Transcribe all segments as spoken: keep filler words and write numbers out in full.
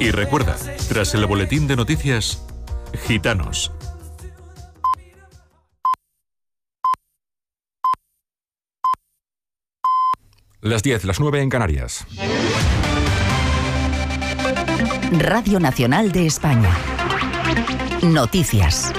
Y recuerda, tras el boletín de noticias, Gitanos. Las diez, las nueve en Canarias. Radio Nacional de España. Noticias.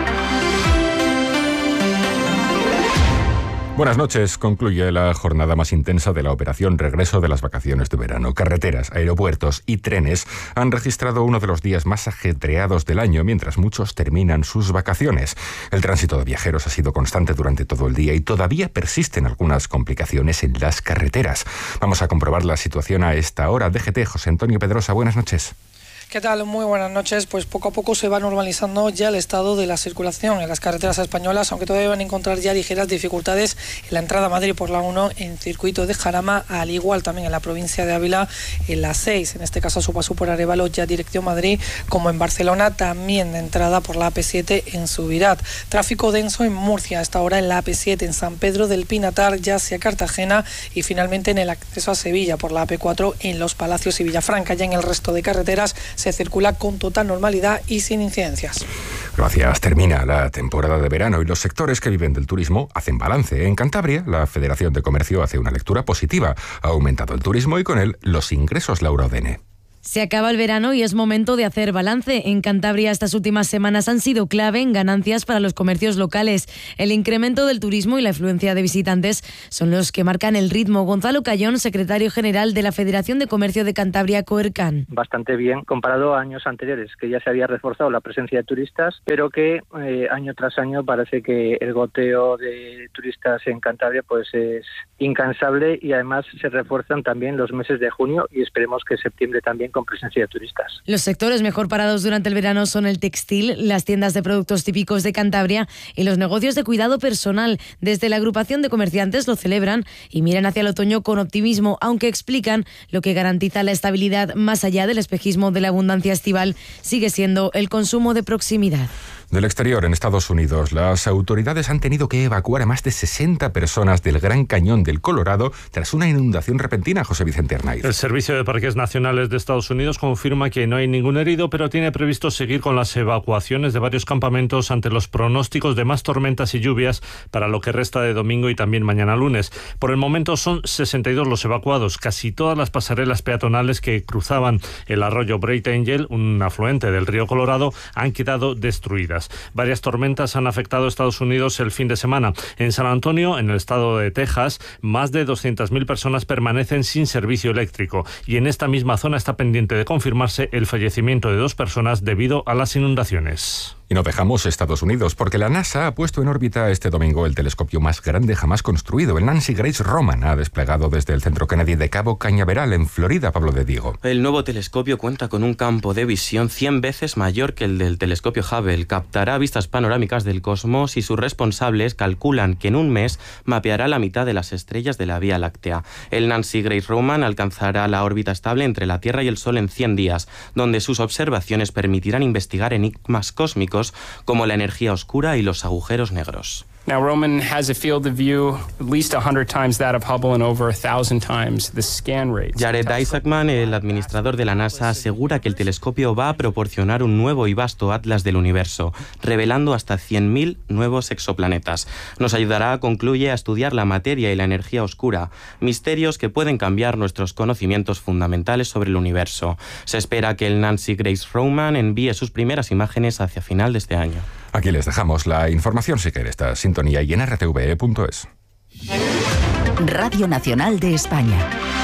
Buenas noches. Concluye la jornada más intensa de la operación Regreso de las vacaciones de verano. Carreteras, aeropuertos y trenes han registrado uno de los días más ajetreados del año, mientras muchos terminan sus vacaciones. El tránsito de viajeros ha sido constante durante todo el día y todavía persisten algunas complicaciones en las carreteras. Vamos a comprobar la situación a esta hora. D G T, José Antonio Pedrosa, buenas noches. ¿Qué tal? Muy buenas noches. Pues poco a poco se va normalizando ya el estado de la circulación en las carreteras españolas, aunque todavía van a encontrar ya ligeras dificultades en la entrada a Madrid por la uno, en circuito de Jarama, al igual también en la provincia de Ávila, en la seis, en este caso su paso por Arévalo, ya dirección Madrid, como en Barcelona, también de entrada por la A P siete en Subirat. Tráfico denso en Murcia, a esta hora en la A P siete, en San Pedro del Pinatar, ya hacia Cartagena, y finalmente en el acceso a Sevilla por la A P cuatro en Los Palacios y Villafranca. Ya en el resto de carreteras se circula con total normalidad y sin incidencias. Gracias. Termina la temporada de verano y los sectores que viven del turismo hacen balance. En Cantabria, la Federación de Comercio hace una lectura positiva. Ha aumentado el turismo y con él los ingresos. Laura Odene. Se acaba el verano y es momento de hacer balance. En Cantabria estas últimas semanas han sido clave en ganancias para los comercios locales. El incremento del turismo y la afluencia de visitantes son los que marcan el ritmo. Gonzalo Cayón, secretario general de la Federación de Comercio de Cantabria, Coercan. Bastante bien comparado a años anteriores, que ya se había reforzado la presencia de turistas, pero que eh, año tras año parece que el goteo de turistas en Cantabria pues es incansable, y además se refuerzan también los meses de junio y esperemos que septiembre también con presencia de turistas. Los sectores mejor parados durante el verano son el textil, las tiendas de productos típicos de Cantabria y los negocios de cuidado personal. Desde la agrupación de comerciantes lo celebran y miran hacia el otoño con optimismo, aunque explican lo que garantiza la estabilidad más allá del espejismo de la abundancia estival sigue siendo el consumo de proximidad. Del exterior, en Estados Unidos, las autoridades han tenido que evacuar a más de sesenta personas del Gran Cañón del Colorado tras una inundación repentina. José Vicente Arnaiz. El Servicio de Parques Nacionales de Estados Unidos confirma que no hay ningún herido, pero tiene previsto seguir con las evacuaciones de varios campamentos ante los pronósticos de más tormentas y lluvias para lo que resta de domingo y también mañana lunes. Por el momento son sesenta y dos los evacuados. Casi todas las pasarelas peatonales que cruzaban el arroyo Bright Angel, un afluente del río Colorado, han quedado destruidas. Varias tormentas han afectado a Estados Unidos el fin de semana. En San Antonio, en el estado de Texas, más de doscientas mil personas permanecen sin servicio eléctrico, y en esta misma zona está pendiente de confirmarse el fallecimiento de dos personas debido a las inundaciones. Y no dejamos Estados Unidos, porque la NASA ha puesto en órbita este domingo el telescopio más grande jamás construido. El Nancy Grace Roman ha desplegado desde el Centro Kennedy de Cabo Cañaveral, en Florida. Pablo de Diego. El nuevo telescopio cuenta con un campo de visión cien veces mayor que el del telescopio Hubble. Captará vistas panorámicas del cosmos y sus responsables calculan que en un mes mapeará la mitad de las estrellas de la Vía Láctea. El Nancy Grace Roman alcanzará la órbita estable entre la Tierra y el Sol en cien días, donde sus observaciones permitirán investigar enigmas cósmicos como la energía oscura y los agujeros negros. Now, Roman has a field of view at least one hundred times that of Hubble and over one thousand times the scan rate. Jared Isaacman, el administrador de la NASA, asegura que el telescopio va a proporcionar un nuevo y vasto atlas del universo, revelando hasta cien mil nuevos exoplanetas. Nos ayudará, concluye, a estudiar la materia y la energía oscura, misterios que pueden cambiar nuestros conocimientos fundamentales sobre el universo. Se espera que el Nancy Grace Roman envíe sus primeras imágenes hacia final de este año. Aquí les dejamos la información si quiere esta sintonía y en r t v e punto es. Radio Nacional de España.